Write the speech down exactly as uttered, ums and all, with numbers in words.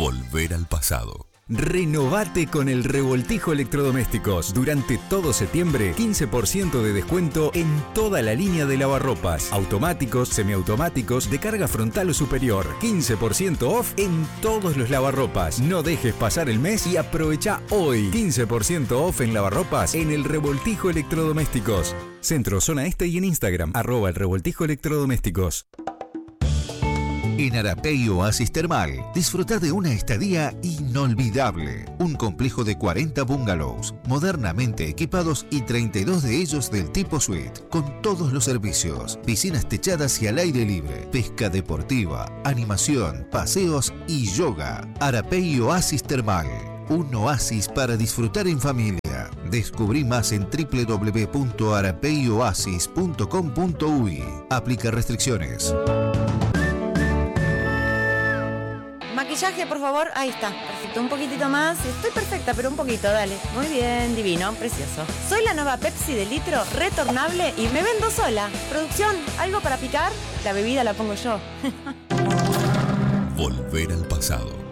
Volver al pasado. Renovate con el Revoltijo Electrodomésticos. Durante todo septiembre, quince por ciento de descuento en toda la línea de lavarropas. Automáticos, semiautomáticos, de carga frontal o superior. quince por ciento off en todos los lavarropas. No dejes pasar el mes y aprovecha hoy. quince por ciento off en lavarropas en el Revoltijo Electrodomésticos. Centro, zona este y en Instagram, arroba el Revoltijo Electrodomésticos. En Arapey Oasis Termal, disfrutar de una estadía inolvidable. Un complejo de cuarenta bungalows, modernamente equipados y treinta y dos de ellos del tipo suite, con todos los servicios, piscinas techadas y al aire libre, pesca deportiva, animación, paseos y yoga. Arapey Oasis Termal, un oasis para disfrutar en familia. Descubrí más en doble u doble u doble u punto arapey oasis punto com punto uy. Aplica restricciones. Maquillaje, por favor. Ahí está. Perfecto. Un poquitito más. Estoy perfecta, pero un poquito. Dale. Muy bien. Divino. Precioso. Soy la nueva Pepsi de litro, retornable y me vendo sola. Producción, ¿algo para picar? La bebida la pongo yo. Volver al pasado.